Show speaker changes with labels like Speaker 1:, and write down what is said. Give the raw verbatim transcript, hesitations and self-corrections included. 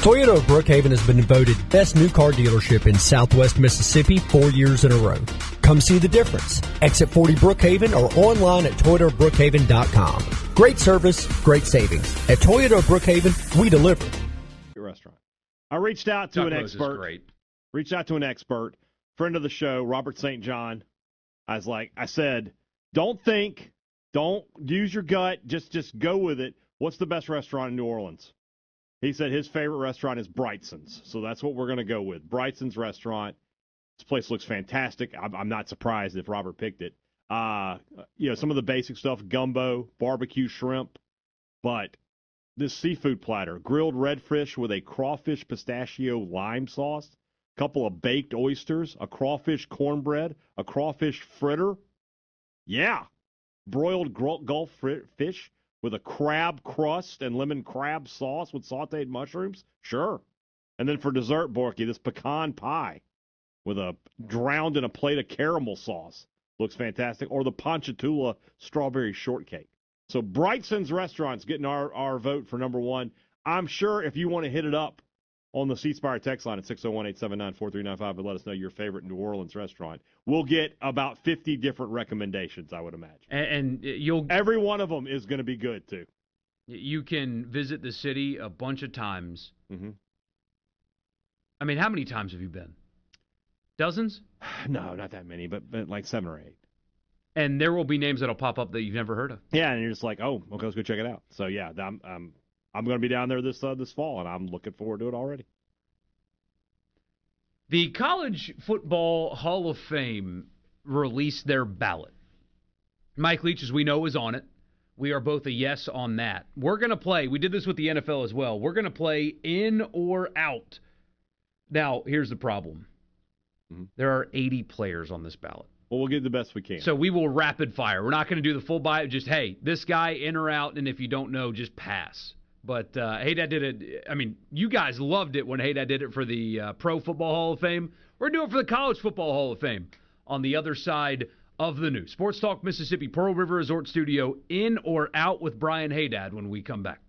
Speaker 1: Toyota of Brookhaven has been voted best new car dealership in Southwest Mississippi four years in a row. Come see the difference. Exit forty Brookhaven or online at toyota of brookhaven dot com. Great service, great savings. At Toyota of Brookhaven, we deliver.
Speaker 2: Restaurant. I reached out to
Speaker 3: Duck
Speaker 2: an
Speaker 3: Rose is
Speaker 2: expert.
Speaker 3: great.
Speaker 2: Reached out to an expert, friend of the show, Robert Saint John. I was like, I said, don't think, don't use your gut, just just go with it. What's the best restaurant in New Orleans? He said his favorite restaurant is Brightson's, so that's what we're going to go with. Brightson's restaurant. This place looks fantastic. I'm, I'm not surprised if Robert picked it. Uh, you know, some of the basic stuff, gumbo, barbecue shrimp, but this seafood platter, grilled redfish with a crawfish pistachio lime sauce, a couple of baked oysters, a crawfish cornbread, a crawfish fritter. Yeah. Broiled Gulf fish with a crab crust and lemon crab sauce with sauteed mushrooms? Sure. And then for dessert, Borky, this pecan pie with a drowned in a plate of caramel sauce. Looks fantastic. Or the Ponchatoula strawberry shortcake. So Brightson's Restaurant's getting our, our vote for number one. I'm sure if you want to hit it up on the C Spire text line at six oh one, eight seven nine, four three nine five and let us know your favorite New Orleans restaurant, we'll get about fifty different recommendations, I would imagine.
Speaker 3: And, and you'll
Speaker 2: Every one of them is going to be good, too.
Speaker 3: You can visit the city a bunch of times.
Speaker 2: Mm-hmm.
Speaker 3: I mean, how many times have you been? Dozens?
Speaker 2: No, not that many, but, but like seven or eight.
Speaker 3: And there will be names that'll pop up that you've never heard of.
Speaker 2: Yeah, and you're just like, oh, okay, let's go check it out. So, yeah, I'm I'm, I'm going to be down there this uh, this fall, and I'm looking forward to it already.
Speaker 3: The College Football Hall of Fame released their ballot. Mike Leach, as we know, is on it. We are both a yes on that. We're going to play. We did this with the N F L as well. We're going to play in or out. Now, here's the problem. Mm-hmm. There are eighty players on this ballot.
Speaker 2: Well, we'll get the best we can.
Speaker 3: So we will rapid fire. We're not going to do the full bio. Just, hey, this guy in or out, and if you don't know, just pass. But uh, Hey Dad did it. I mean, you guys loved it when Hey Dad did it for the uh, Pro Football Hall of Fame. We're doing it for the College Football Hall of Fame on the other side of the news. Sports Talk Mississippi, Pearl River Resort Studio, in or out with Brian Haydad when we come back.